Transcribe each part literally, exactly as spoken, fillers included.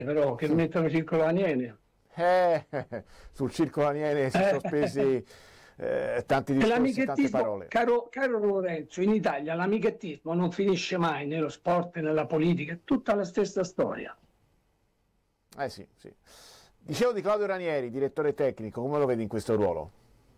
però che mettono Circolo Aniene. Eh, sul Circolo Aniene si sono spesi eh, tanti discorsi, tante parole. Caro, caro Lorenzo, in Italia l'amichettismo non finisce mai nello sport e nella politica, è tutta la stessa storia. Eh sì, sì. Dicevo di Claudio Ranieri, direttore tecnico, come lo vedi in questo ruolo?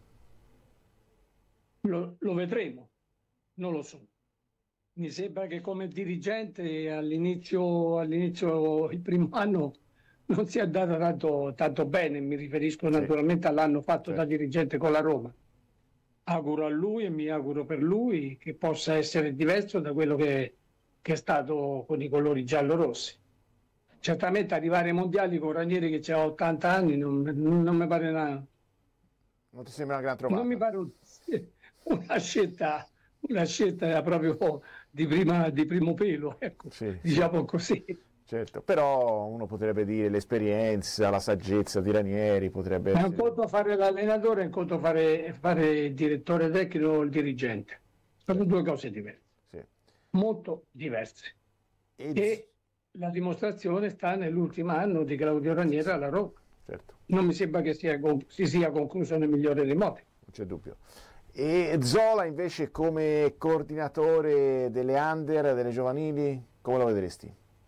Lo, lo vedremo, non lo so. Mi sembra che come dirigente all'inizio, all'inizio il primo anno non si è andata tanto, tanto bene, mi riferisco Sì. naturalmente all'anno fatto Sì. da dirigente con la Roma. Auguro a lui e mi auguro per lui che possa essere diverso da quello che, che è stato con i colori giallo-rossi. Certamente arrivare ai mondiali con Ranieri che ha ottanta anni non, non mi pare una, Non ti sembra una gran trovata? non mi pare un- una scelta, una scelta proprio di, prima, di primo pelo, ecco, Sì, diciamo sì. così. Certo, però uno potrebbe dire l'esperienza, la saggezza di Ranieri potrebbe Ma è un essere... conto fare l'allenatore, è un conto fare, fare il direttore tecnico o il dirigente. Sono due cose diverse, Sì. molto diverse. E... E la dimostrazione sta nell'ultimo anno di Claudio Ranieri alla Roma. Certo, Non mi sembra che sia, si sia concluso nel migliore dei modi. non c'è dubbio. E Zola invece come coordinatore delle under, delle giovanili, come lo vedresti?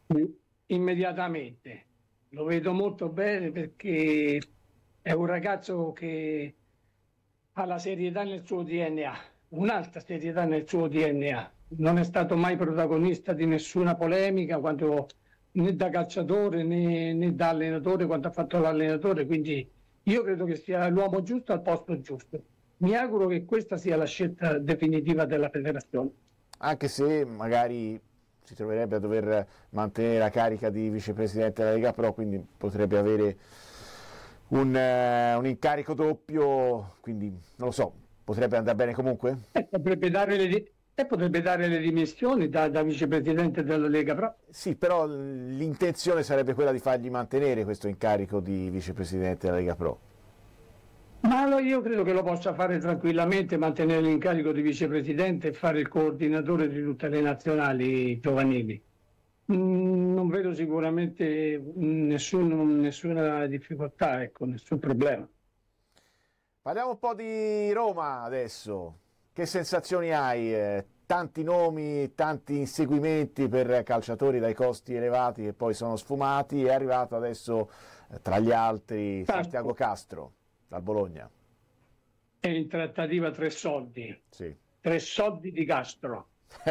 Immediatamente lo vedo molto bene perché è un ragazzo che ha la serietà nel suo D N A, un'alta serietà nel suo D N A. Non è stato mai protagonista di nessuna polemica quando, né da calciatore né, né da allenatore quando ha fatto l'allenatore, quindi io credo che sia l'uomo giusto al posto giusto. Mi auguro che questa sia la scelta definitiva della federazione. Anche se magari si troverebbe a dover mantenere la carica di vicepresidente della Lega Pro, quindi potrebbe avere un, eh, un incarico doppio, quindi non lo so, potrebbe andare bene comunque? E potrebbe dare le, e potrebbe dare le dimissioni da, da vicepresidente della Lega Pro. Sì, però l'intenzione sarebbe quella di fargli mantenere questo incarico di vicepresidente della Lega Pro. Ma lo- io credo che lo possa fare tranquillamente, mantenere l'incarico di vicepresidente e fare il coordinatore di tutte le nazionali giovanili. Mm, Non vedo sicuramente nessun- nessuna difficoltà, ecco, nessun problema. Parliamo un po' di Roma adesso. Che sensazioni hai? Eh, tanti nomi, tanti inseguimenti per calciatori dai costi elevati che poi sono sfumati. È arrivato adesso, eh, tra gli altri, Castro. Santiago Castro, dal Bologna. È in trattativa tre soldi, Sì. tre soldi di Castro.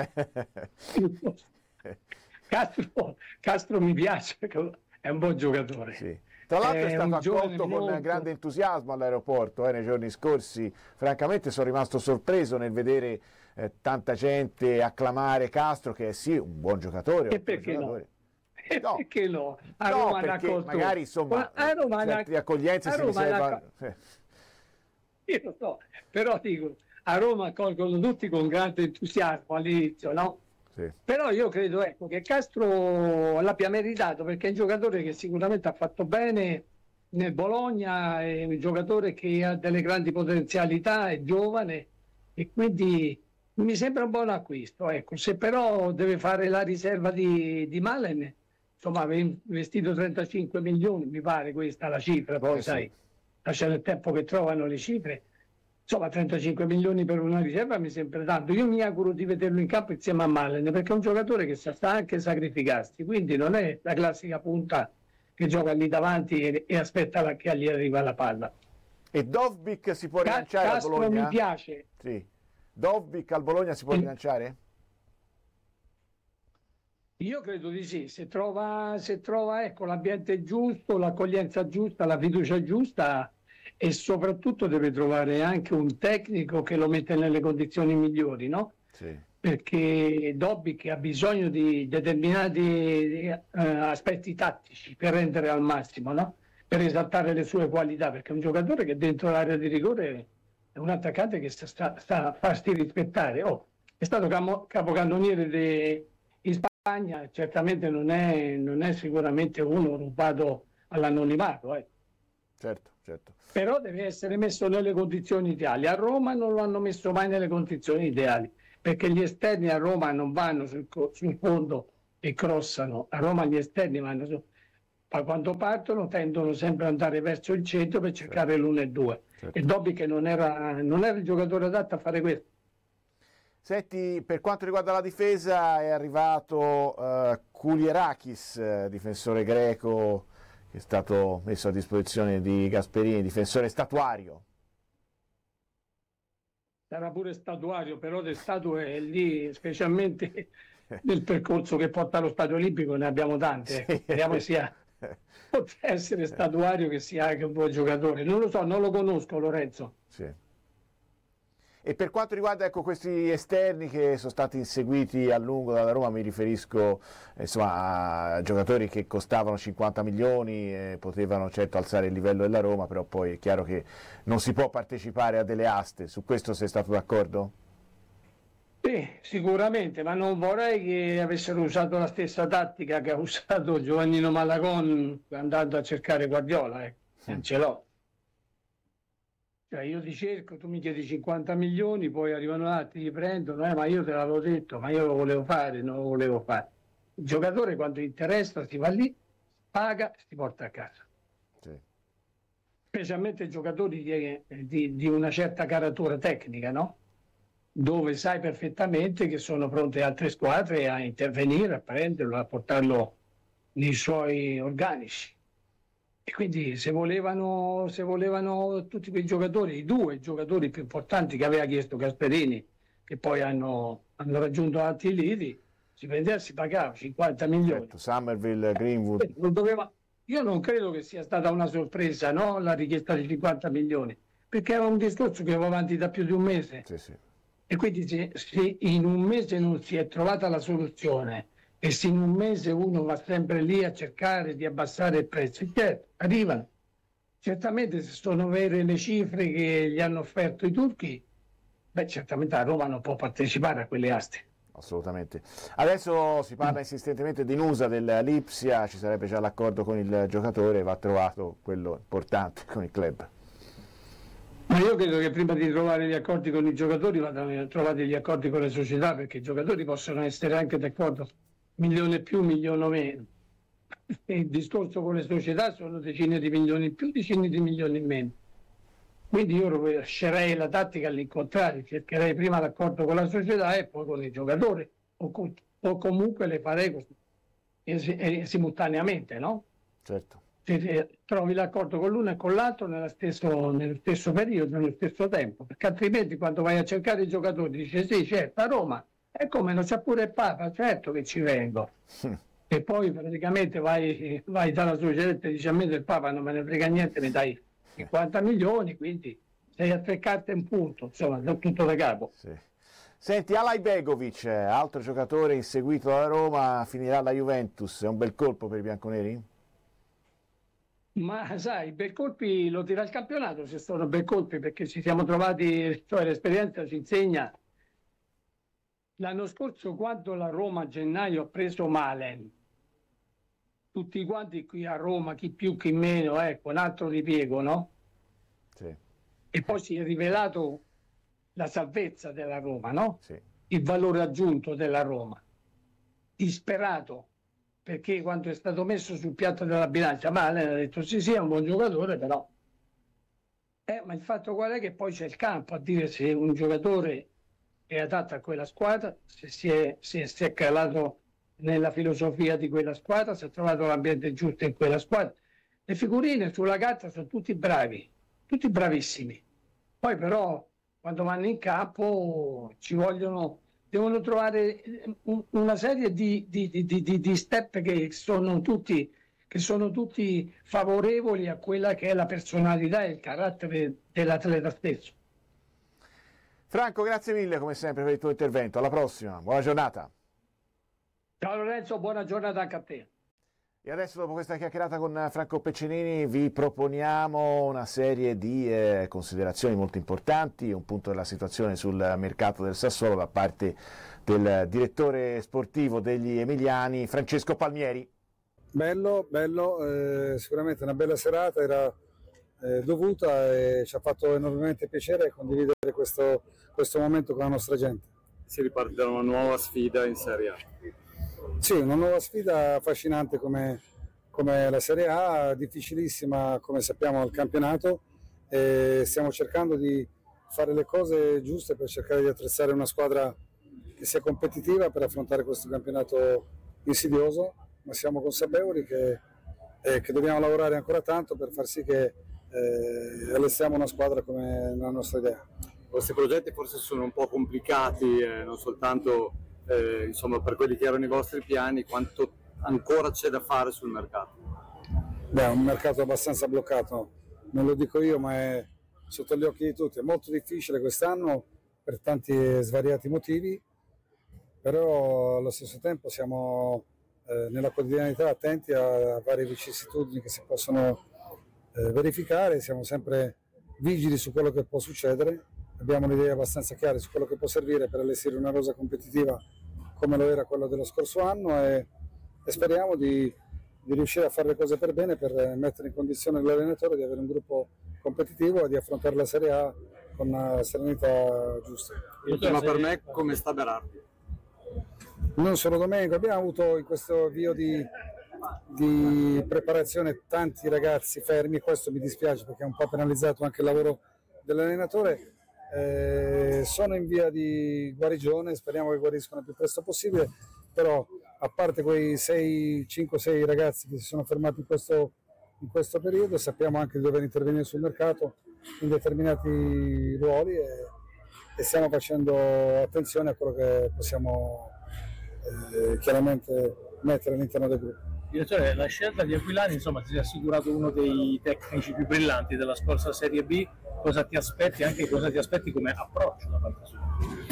Castro, Castro mi piace, è un buon giocatore. Sì. Tra l'altro è È stato un giovane accolto con molto- grande entusiasmo all'aeroporto eh, nei giorni scorsi. Francamente sono rimasto sorpreso nel vedere eh, tanta gente acclamare Castro, che è sì un buon giocatore. E un buon perché no? giocatore. E No. perché no? A No, Roma l'ha perché accolto- magari insomma a Roma l'ha- certe accoglienze a si Roma l'ha riservano. acco- Eh, Io lo so, però dico, a Roma accolgono tutti con grande entusiasmo all'inizio, no? sì. Però io credo, ecco, che Castro l'abbia meritato perché è un giocatore che sicuramente ha fatto bene nel Bologna, è un giocatore che ha delle grandi potenzialità, è giovane e quindi mi sembra un buon acquisto. Ecco. Se però deve fare la riserva di, di Malen, insomma, aveva investito trentacinque milioni, mi pare questa la cifra, poi Eh sì. sai, lascia il tempo che trovano le cifre. Insomma, trentacinque milioni per una riserva mi sembra tanto. Io mi auguro di vederlo in campo insieme a Malen, perché è un giocatore che sa sa anche sacrificarsi, quindi non è la classica punta che gioca lì davanti e, e aspetta la- che gli arriva la palla. E Dovbyk si può Ca- rilanciare al Castro Bologna? mi piace. Sì. Dovbyk al Bologna si può Sì. rilanciare? Io credo di sì, se trova, se trova ecco, l'ambiente giusto, l'accoglienza giusta, la fiducia giusta e soprattutto deve trovare anche un tecnico che lo mette nelle condizioni migliori, no? Sì. Perché Dobby che ha bisogno di determinati eh, aspetti tattici per rendere al massimo, no? Per esaltare le sue qualità, perché è un giocatore che dentro l'area di rigore è un attaccante che sta, sta, sta a farsi rispettare. Oh, è stato camo- capocannoniere de- in Spagna, certamente non è, non è sicuramente uno rubato all'anonimato, eh. Certo, certo. Però deve essere messo nelle condizioni ideali. A Roma non lo hanno messo mai nelle condizioni ideali, perché gli esterni a Roma non vanno sul, co- sul fondo e crossano. A Roma gli esterni vanno su. ma quando partono tendono sempre ad andare verso il centro per cercare certo. l'uno e due. Certo. E Dobby che non era, non era il giocatore adatto a fare questo. Senti, per quanto riguarda la difesa è arrivato uh, Kulierakis, eh, difensore greco, che è stato messo a disposizione di Gasperini, difensore statuario. Era pure statuario, però le statue lì, specialmente nel percorso che porta allo Stadio Olimpico, ne abbiamo tante. Sì. Speriamo che sia, potrà essere statuario che sia anche un buon giocatore. Non lo so, non lo conosco Lorenzo. Sì. E per quanto riguarda ecco, questi esterni che sono stati inseguiti a lungo dalla Roma, mi riferisco insomma, a giocatori che costavano cinquanta milioni e potevano certo alzare il livello della Roma, però poi è chiaro che non si può partecipare a delle aste. Su questo sei stato d'accordo? Sì, sicuramente, ma non vorrei che avessero usato la stessa tattica che ha usato Giovannino Malagón andando a cercare Guardiola. Eh. Non ce l'ho. Cioè io ti cerco, tu mi chiedi cinquanta milioni, poi arrivano altri, ti prendono, eh, ma io te l'avevo detto, ma io lo volevo fare, non lo volevo fare. Il giocatore quando interessa si va lì, paga e si porta a casa. Sì. Specialmente giocatori di, di, di una certa caratura tecnica, no? Dove sai perfettamente che sono pronte altre squadre a intervenire, a prenderlo, a portarlo nei suoi organici. E quindi se volevano, se volevano tutti quei giocatori, i due giocatori più importanti che aveva chiesto Gasperini, che poi hanno, hanno raggiunto alti lidi, si prendeva, si pagava cinquanta milioni. Certo, Somerville, Greenwood. Non doveva, io non credo che sia stata una sorpresa, no? La richiesta di cinquanta milioni, perché era un discorso che va avanti da più di un mese. Sì, sì. E quindi se, se in un mese non si è trovata la soluzione, e se in un mese uno va sempre lì a cercare di abbassare il prezzo, certo, arrivano. Certamente se sono vere le cifre che gli hanno offerto i turchi, beh, certamente la Roma non può partecipare a quelle aste. Assolutamente. Adesso si parla insistentemente di Nusa del Lipsia, ci sarebbe già l'accordo con il giocatore, va trovato quello importante con il club. Ma io credo che prima di trovare gli accordi con i giocatori vadano trovati gli accordi con le società, perché i giocatori possono essere anche d'accordo milione più, milione meno. E il discorso con le società sono decine di milioni in più, decine di milioni in meno. Quindi io lascerei la tattica all'incontrario, cercherei prima l'accordo con la società e poi con i giocatori, o, con, o comunque le farei così, e, simultaneamente, no? Certo. Se trovi l'accordo con l'uno e con l'altro nello stesso, nello stesso periodo, nello stesso tempo, perché altrimenti quando vai a cercare i giocatori dice sì, certo, a Roma, e come non c'è pure il Papa, certo che ci vengo. Sì. E poi praticamente vai, vai dalla società e ti dice a me del Papa non me ne frega niente, mi dai cinquanta milioni, quindi sei a tre carte in punto, insomma, tutto da capo. Sì. Senti, Alajbegovic, altro giocatore inseguito dalla Roma, finirà alla Juventus, è un bel colpo per i bianconeri? Ma sai, bel colpi lo tira il campionato, se sono bel colpi, perché ci siamo trovati, cioè l'esperienza ci insegna. L'anno scorso quando la Roma a gennaio ha preso Malen, tutti quanti qui a Roma, chi più chi meno, ecco, un altro ripiego, no? Sì. E poi si è rivelato la salvezza della Roma, no? Sì. Il valore aggiunto della Roma. Disperato, perché quando è stato messo sul piatto della bilancia, Malen ha detto sì, sì, è un buon giocatore, però... Eh, ma il fatto qual è? Che poi c'è il campo a dire se un giocatore è adatto a quella squadra, se si è, se si è calato nella filosofia di quella squadra, se ha trovato l'ambiente giusto in quella squadra. Le figurine sulla carta sono tutti bravi, tutti bravissimi. Poi però quando vanno in campo ci vogliono, devono trovare una serie di, di, di, di, di step che sono tutti che sono tutti favorevoli a quella che è la personalità e il carattere dell'atleta stesso. Franco, grazie mille come sempre per il tuo intervento. Alla prossima, buona giornata. Ciao Lorenzo, buona giornata anche a te. E adesso, dopo questa chiacchierata con Franco Peccenini, vi proponiamo una serie di eh, considerazioni molto importanti, un punto della situazione sul mercato del Sassuolo da parte del direttore sportivo degli Emiliani, Francesco Palmieri. Bello, bello, eh, sicuramente una bella serata, era eh, dovuta e ci ha fatto enormemente piacere condividere questo, questo momento con la nostra gente. Si riparte da una nuova sfida in Serie A. Sì, una nuova sfida affascinante come, come la Serie A, difficilissima come sappiamo il campionato, e stiamo cercando di fare le cose giuste per cercare di attrezzare una squadra che sia competitiva per affrontare questo campionato insidioso, ma siamo consapevoli che, eh, che dobbiamo lavorare ancora tanto per far sì che eh, allestiamo una squadra come la nostra idea. Questi progetti forse sono un po' complicati, eh, non soltanto eh, insomma, per quelli che erano i vostri piani, quanto ancora c'è da fare sul mercato? Beh, è un mercato abbastanza bloccato, non lo dico io, ma è sotto gli occhi di tutti. È molto difficile quest'anno per tanti svariati motivi, però allo stesso tempo siamo eh, nella quotidianità attenti a, a varie vicissitudini che si possono eh, verificare, siamo sempre vigili su quello che può succedere, abbiamo un'idea abbastanza chiara su quello che può servire per allestire una rosa competitiva come lo era quello dello scorso anno e, e speriamo di, di riuscire a fare le cose per bene, per mettere in condizione l'allenatore di avere un gruppo competitivo e di affrontare la Serie A con una serenità giusta. Ma per me come sta Berardi? Non solo Domenico, abbiamo avuto in questo avvio di, di preparazione tanti ragazzi fermi, questo mi dispiace perché è un po' penalizzato anche il lavoro dell'allenatore. Eh, sono in via di guarigione, speriamo che guariscano il più presto possibile, però a parte quei cinque sei ragazzi che si sono fermati in questo, in questo periodo, sappiamo anche di dover intervenire sul mercato in determinati ruoli e, e stiamo facendo attenzione a quello che possiamo eh, chiaramente mettere all'interno del gruppo. Direttore, la scelta di Aquilani, insomma, ti sei assicurato uno dei tecnici più brillanti della scorsa Serie B, cosa ti aspetti, anche cosa ti aspetti come approccio da parte sua?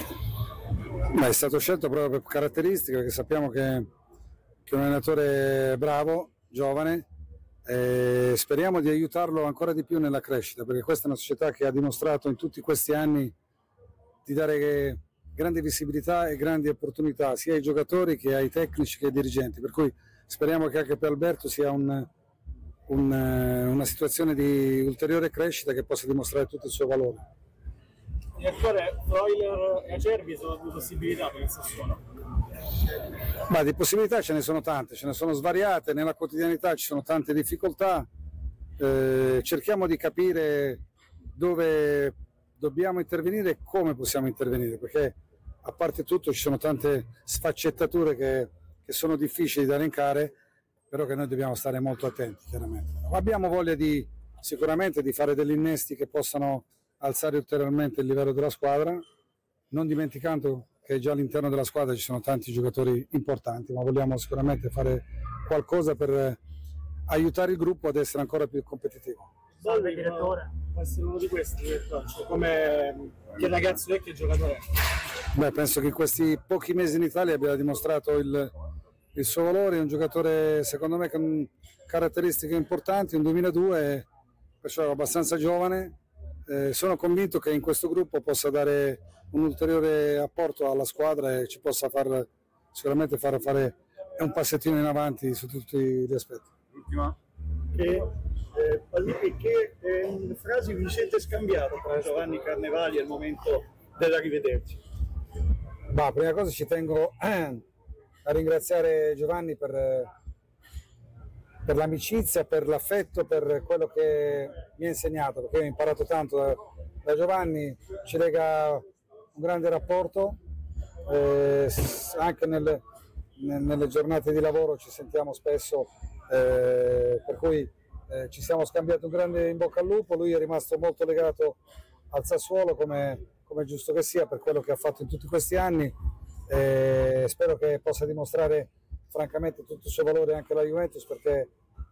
Ma è stato scelto proprio per caratteristiche, perché sappiamo che, che è un allenatore bravo, giovane, e speriamo di aiutarlo ancora di più nella crescita, perché questa è una società che ha dimostrato in tutti questi anni di dare grande visibilità e grandi opportunità sia ai giocatori che ai tecnici che ai dirigenti, per cui speriamo che anche per Alberto sia un, un, una situazione di ulteriore crescita che possa dimostrare tutto il suo valore. Direttore, Freuler e Acerbi sono due possibilità per il Sassuolo? Ma di possibilità ce ne sono tante, ce ne sono svariate, nella quotidianità ci sono tante difficoltà, eh, cerchiamo di capire dove dobbiamo intervenire e come possiamo intervenire, perché a parte tutto ci sono tante sfaccettature che, che sono difficili da elencare, però che noi dobbiamo stare molto attenti chiaramente. Abbiamo voglia di sicuramente di fare degli innesti che possano alzare ulteriormente il livello della squadra, non dimenticando che già all'interno della squadra ci sono tanti giocatori importanti, ma vogliamo sicuramente fare qualcosa per aiutare il gruppo ad essere ancora più competitivo. Salve direttore, può essere uno di questi, cioè, come che ragazzo è, che giocatore? Beh, penso che in questi pochi mesi in Italia abbia dimostrato il, il suo valore, è un giocatore secondo me con caratteristiche importanti, un duemiladue, perciò abbastanza giovane. Eh, sono convinto che in questo gruppo possa dare un ulteriore apporto alla squadra e ci possa far, sicuramente far fare un passettino in avanti su tutti gli aspetti. Ultima. Che, eh, che eh, frasi vi siete scambiato tra Giovanni Carnevali al momento dell'arrivederci? Bah, prima cosa ci tengo a ringraziare Giovanni per, per l'amicizia, per l'affetto, per quello che mi ha insegnato, perché ho imparato tanto da, da Giovanni, ci lega un grande rapporto, eh, anche nelle, nelle giornate di lavoro ci sentiamo spesso, eh, per cui eh, ci siamo scambiati un grande in bocca al lupo. Lui è rimasto molto legato al Sassuolo, come, come è giusto che sia, per quello che ha fatto in tutti questi anni, e spero che possa dimostrare francamente tutto il suo valore anche alla Juventus, perché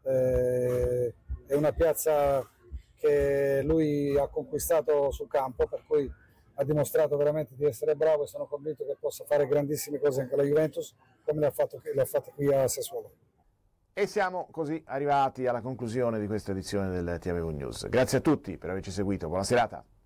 eh, è una piazza che lui ha conquistato sul campo, per cui ha dimostrato veramente di essere bravo e sono convinto che possa fare grandissime cose anche alla Juventus, come le ha, fatto, le ha fatte qui a Sassuolo. E siamo così arrivati alla conclusione di questa edizione del T V News. Grazie a tutti per averci seguito, buona serata.